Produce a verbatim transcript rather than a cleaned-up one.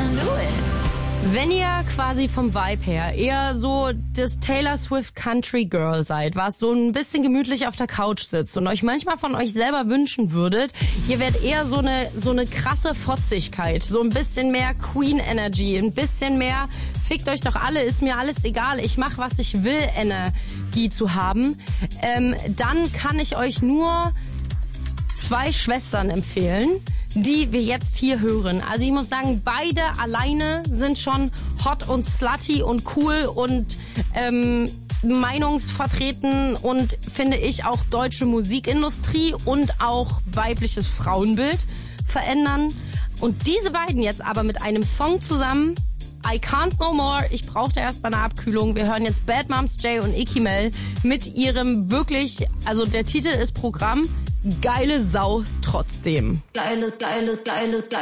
can do it. Wenn ihr quasi vom Vibe her eher so das Taylor Swift Country Girl seid, was so ein bisschen gemütlich auf der Couch sitzt und euch manchmal von euch selber wünschen würdet, ihr werdet eher so eine so eine krasse Fotzigkeit, so ein bisschen mehr Queen Energy, ein bisschen mehr fickt euch doch alle, ist mir alles egal, ich mach was ich will Energie zu haben, ähm, dann kann ich euch nur zwei Schwestern empfehlen, die wir jetzt hier hören. Also ich muss sagen, beide alleine sind schon hot und slutty und cool und ähm, meinungsvertreten und finde ich auch deutsche Musikindustrie und auch weibliches Frauenbild verändern. Und diese beiden jetzt aber mit einem Song zusammen, I Can't No More, ich brauchte erst mal eine Abkühlung. Wir hören jetzt Bad Moms J und Icky Mel mit ihrem wirklich, also der Titel ist Programm, geile Sau trotzdem. Geile, geile, geile, geile.